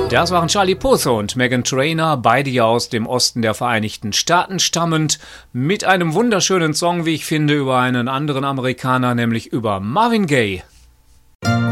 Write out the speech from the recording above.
Das waren Charlie Puth und Meghan Trainor, beide ja aus dem Osten der Vereinigten Staaten stammend, mit einem wunderschönen Song, wie ich finde, über einen anderen Amerikaner, nämlich über Marvin Gaye.